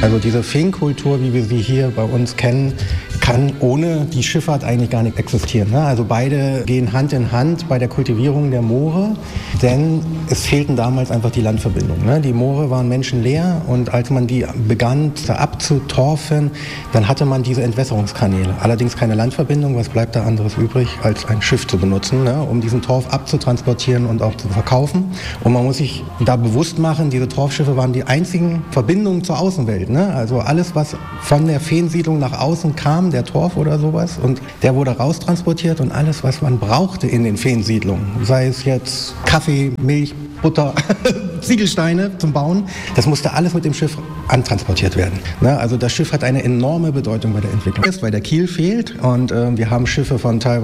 Also diese Feenkultur, wie wir sie hier bei uns kennen, kann ohne die Schifffahrt eigentlich gar nicht existieren. Ne? Also beide gehen Hand in Hand bei der Kultivierung der Moore, denn es fehlten damals einfach die Landverbindungen. Ne? Die Moore waren menschenleer und als man die begann abzutorfen, dann hatte man diese Entwässerungskanäle. Allerdings keine Landverbindung, was bleibt da anderes übrig, als ein Schiff zu benutzen, ne? Um diesen Torf abzutransportieren und auch zu verkaufen. Und man muss sich da bewusst machen, diese Torfschiffe waren die einzigen Verbindungen zur Außenwelt. Ne? Also alles, was von der Feensiedlung nach außen kam, der Torf oder sowas, und der wurde raustransportiert und alles, was man brauchte in den Feensiedlungen, sei es jetzt Kaffee, Milch, Butter, Ziegelsteine zum Bauen, das musste alles mit dem Schiff antransportiert werden. Ne? Also das Schiff hat eine enorme Bedeutung bei der Entwicklung, weil der Kiel fehlt und wir haben Schiffe von teilweise